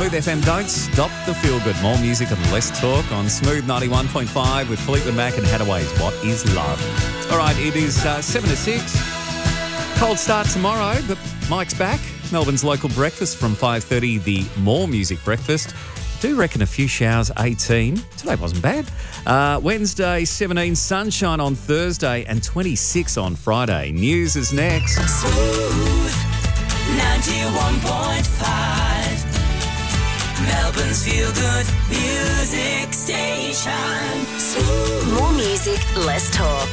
Smooth FM. Don't stop the feel good. More music and less talk on Smooth 91.5 with Fleetwood Mac and Hadaway's What Is Love. All right, it is 7 to 6. Cold start tomorrow, but Mike's back. Melbourne's local breakfast from 5:30, the More Music Breakfast. Do reckon a few showers, 18. Today wasn't bad. Wednesday, 17, sunshine on Thursday and 26 on Friday. News is next. Smooth 91.5. Melbourne's feel-good music station. Smooth. More music, less talk.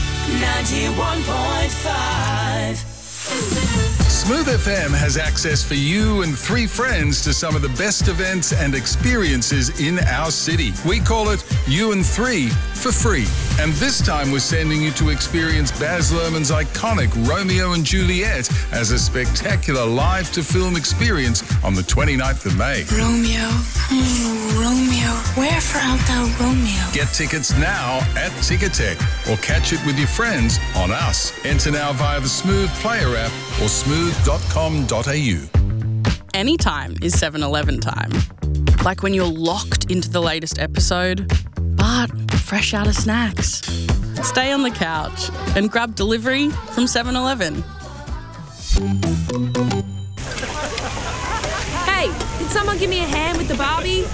91.5. Smooth FM has access for you and 3 friends to some of the best events and experiences in our city. We call it You and 3 for free. And this time we're sending you to experience Baz Luhrmann's iconic Romeo and Juliet as a spectacular live-to-film experience on the 29th of May. Romeo, Romeo, wherefore art thou Romeo? Get tickets now at Ticketek or catch it with your friends on Us. Enter now via the Smooth Player app or smooth.com.au. Anytime is 7-Eleven time. Like when you're locked into the latest episode, but fresh out of snacks. Stay on the couch and grab delivery from 7-Eleven. Hey, can someone give me a hand with the Barbie?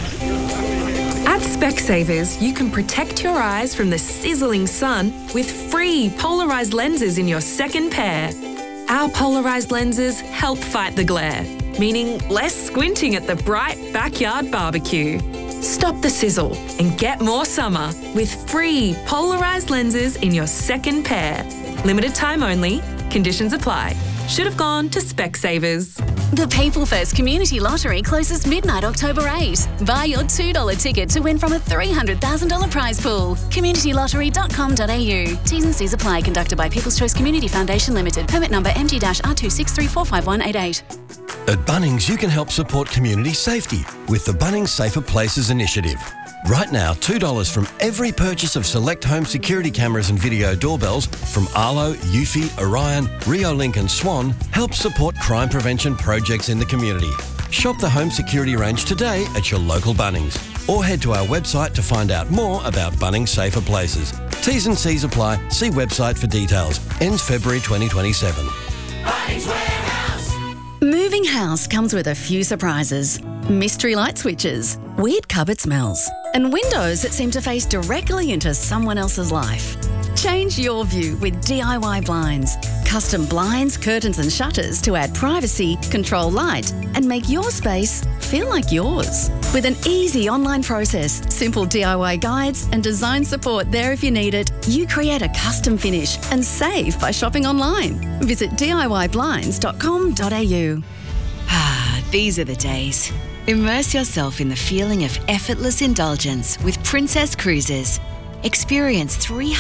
At Specsavers, you can protect your eyes from the sizzling sun with free polarised lenses in your second pair. Our polarised lenses help fight the glare, meaning less squinting at the bright backyard barbecue. Stop the sizzle and get more summer with free polarised lenses in your second pair. Limited time only. Conditions apply. Should have gone to Specsavers. The People First Community Lottery closes midnight October 8. Buy your $2 ticket to win from a $300,000 prize pool. communitylottery.com.au. T's and C's apply. Conducted by People's Choice Community Foundation Limited. Permit number MG-R263451188. At Bunnings, you can help support community safety with the Bunnings Safer Places initiative. Right now, $2 from every purchase of select home security cameras and video doorbells from Arlo, Eufy, Orion, Riolink and Swan helps support crime prevention projects in the community. Shop the home security range today at your local Bunnings or head to our website to find out more about Bunnings Safer Places. T's and C's apply. See website for details. Ends February 2027. Bunnings Warehouse. Moving house comes with a few surprises. Mystery light switches, weird cupboard smells, and windows that seem to face directly into someone else's life. Change your view with DIY blinds. Custom blinds, curtains and shutters to add privacy, control light, and make your space feel like yours. With an easy online process, simple DIY guides and design support there if you need it, you create a custom finish and save by shopping online. Visit DIYblinds.com.au. These are the days. Immerse yourself in the feeling of effortless indulgence with Princess Cruises. Experience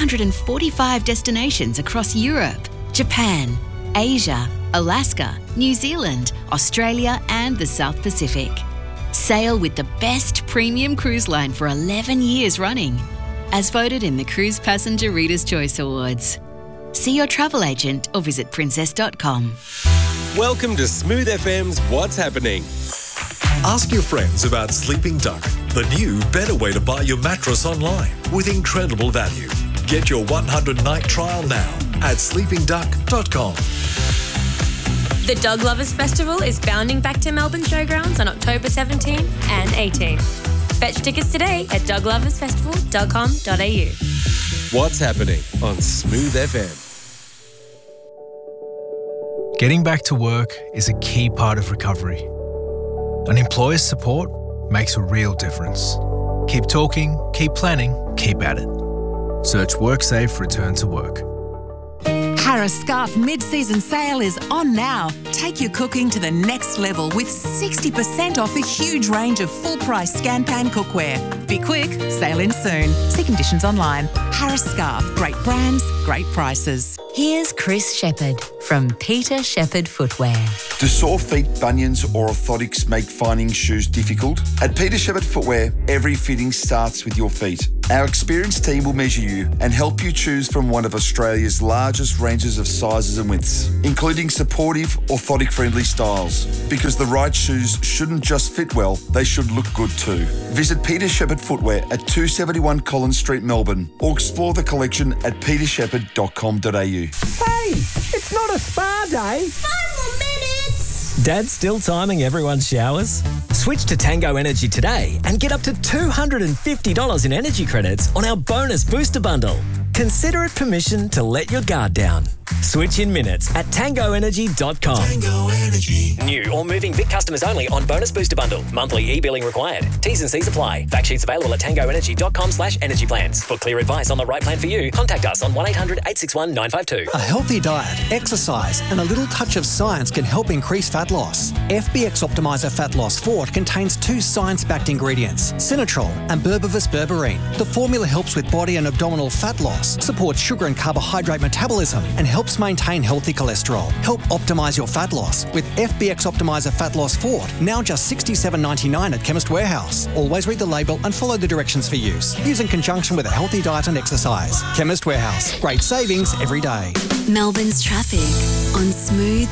345 destinations across Europe, Japan, Asia, Alaska, New Zealand, Australia and the South Pacific. Sail with the best premium cruise line for 11 years running, as voted in the Cruise Passenger Reader's Choice Awards. See your travel agent or visit princess.com. Welcome to Smooth FM's What's Happening. Ask your friends about Sleeping Duck, the new, better way to buy your mattress online with incredible value. Get your 100-night trial now at sleepingduck.com. The Dog Lovers Festival is bounding back to Melbourne Showgrounds on October 17 and 18. Fetch tickets today at dogloversfestival.com.au. What's Happening on Smooth FM. Getting back to work is a key part of recovery. An employer's support makes a real difference. Keep talking, keep planning, keep at it. Search WorkSafe Return to Work. Harris Scarf mid-season sale is on now. Take your cooking to the next level with 60% off a huge range of full-price Scan Pan cookware. Be quick, sale in soon. See conditions online. Harris Scarf, great brands, great prices. Here's Chris Shepherd from Peter Shepherd Footwear. Do sore feet, bunions or orthotics make finding shoes difficult? At Peter Shepherd Footwear, every fitting starts with your feet. Our experienced team will measure you and help you choose from one of Australia's largest ranges of sizes and widths, including supportive, orthotic-friendly styles. Because the right shoes shouldn't just fit well, they should look good too. Visit Peter Shepherd Footwear at 271 Collins Street, Melbourne, or explore the collection at petershepherd.com.au. Hey, it's not a spa day. 5 more minutes. Dad's still timing everyone's showers? Switch to Tango Energy today and get up to $250 in energy credits on our bonus booster bundle. Consider it permission to let your guard down. Switch in minutes at tangoenergy.com. Tango Energy. New or moving Vic customers only on bonus booster bundle. Monthly e-billing required. T's and C's apply. Fact sheets available at tangoenergy.com/energy plans. For clear advice on the right plan for you, contact us on 1-800-861-952. A healthy diet, exercise, and a little touch of science can help increase fat loss. FBX Optimizer Fat Loss Fort contains 2 science-backed ingredients, Sinatrol and Berberis berberine. The formula helps with body and abdominal fat loss, supports sugar and carbohydrate metabolism, and helps maintain healthy cholesterol. Help optimise your fat loss with FBX Optimizer Fat Loss Fort, now just $67.99 at Chemist Warehouse. Always read the label and follow the directions for use. Use in conjunction with a healthy diet and exercise. Chemist Warehouse. Great savings every day. Melbourne's traffic on Smooth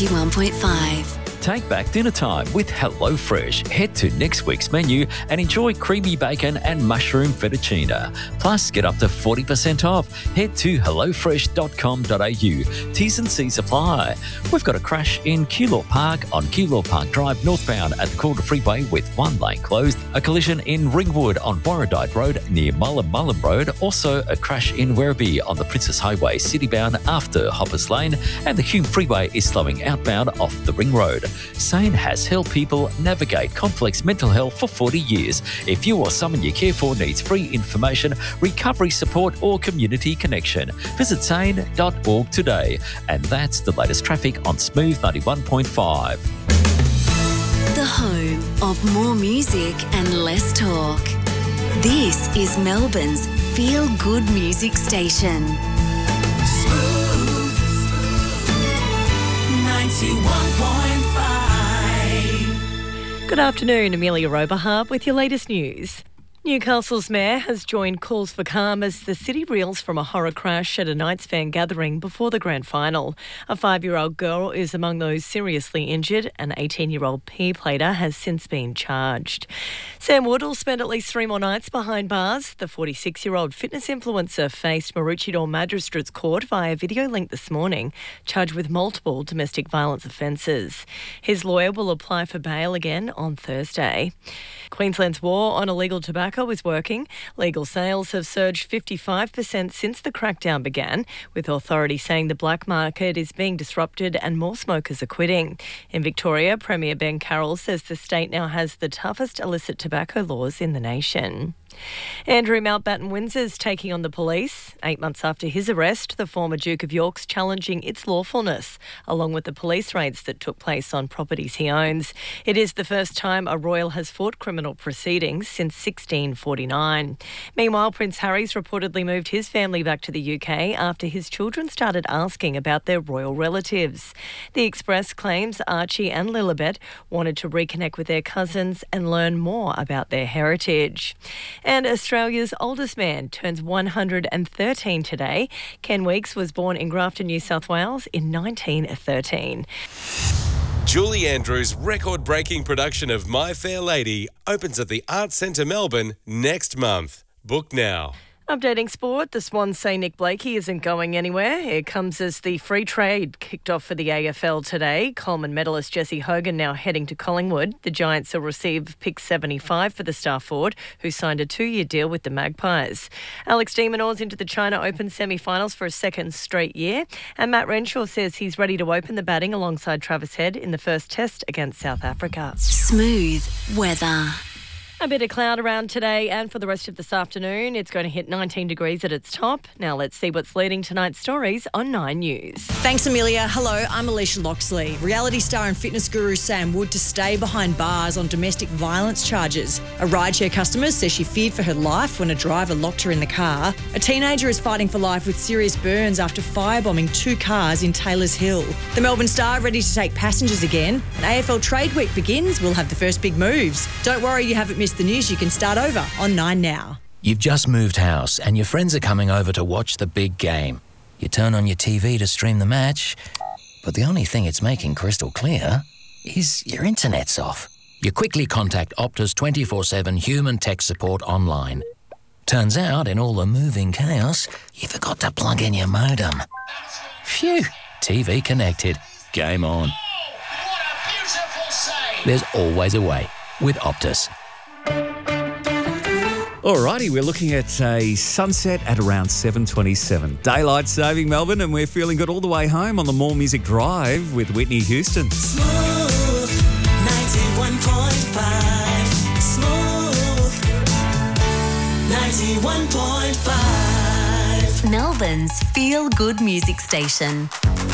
91.5. Take back dinner time with HelloFresh. Head to next week's menu and enjoy creamy bacon and mushroom fettuccine. Plus, get up to 40% off. Head to hellofresh.com.au. T's and C's apply. We've got a crash in Keilor Park on Keilor Park Drive northbound at the Calder Freeway with one lane closed. A collision in Ringwood on Warradite Road near Mullum Road. Also, a crash in Werribee on the Princess Highway citybound after Hoppers Lane. And the Hume Freeway is slowing outbound off the Ring Road. SANE has helped people navigate complex mental health for 40 years. If you or someone you care for needs free information, recovery support or community connection, visit sane.org today. And that's the latest traffic on Smooth 91.5. The home of more music and less talk. This is Melbourne's feel-good music station. Smooth 91.5. Good afternoon, Amelia Roberhart with your latest news. Newcastle's mayor has joined calls for calm as the city reels from a horror crash at a Knights fan gathering before the grand final. A 5-year-old girl is among those seriously injured. An 18-year-old P-plater has since been charged. Sam Wood will spend at least 3 more nights behind bars. The 46-year-old fitness influencer faced Maroochydore Magistrates Court via video link this morning, charged with multiple domestic violence offences. His lawyer will apply for bail again on Thursday. Queensland's war on illegal tobacco is working. Legal sales have surged 55% since the crackdown began, with authorities saying the black market is being disrupted and more smokers are quitting. In Victoria, Premier Ben Carroll says the state now has the toughest illicit tobacco laws in the nation. Andrew Mountbatten-Windsor's taking on the police. 8 months after his arrest, the former Duke of York's challenging its lawfulness, along with the police raids that took place on properties he owns. It is the first time a royal has fought criminal proceedings since 1649. Meanwhile, Prince Harry's reportedly moved his family back to the UK after his children started asking about their royal relatives. The Express claims Archie and Lilibet wanted to reconnect with their cousins and learn more about their heritage. And Australia's oldest man turns 113 today. Ken Weeks was born in Grafton, New South Wales in 1913. Julie Andrews' record-breaking production of My Fair Lady opens at the Arts Centre Melbourne next month. Book now. Updating sport, the Swans say Nick Blakey isn't going anywhere. It comes as the free trade kicked off for the AFL today. Coleman medalist Jesse Hogan now heading to Collingwood. The Giants will receive pick 75 for the star forward, who signed a 2-year deal with the Magpies. Alex de Minaur's into the China Open semi-finals for a second straight year. And Matt Renshaw says he's ready to open the batting alongside Travis Head in the first test against South Africa. Smooth weather. A bit of cloud around today and for the rest of this afternoon. It's going to hit 19 degrees at its top. Now let's see what's leading tonight's stories on 9 News. Thanks, Amelia. Hello, I'm Alicia Loxley. Reality star and fitness guru Sam Wood to stay behind bars on domestic violence charges. A rideshare customer says she feared for her life when a driver locked her in the car. A teenager is fighting for life with serious burns after firebombing 2 cars in Taylors Hill. The Melbourne Star ready to take passengers again. And AFL Trade Week begins. We'll have the first big moves. Don't worry, you haven't missed the news. You can start over on 9 Now. You've just moved house and your friends are coming over to watch the big game. You turn on your TV to stream the match, but the only thing it's making crystal clear is your internet's off. You quickly contact Optus 24/7 human tech support online. Turns out, in all the moving chaos, you forgot to plug in your modem. Phew, TV connected. Game on. There's always a way with Optus. Alrighty, we're looking at a sunset at around 7:27. Daylight saving Melbourne, and we're feeling good all the way home on the More Music Drive with Whitney Houston. Smooth 91.5. Smooth 91.5. Melbourne's feel-good music station.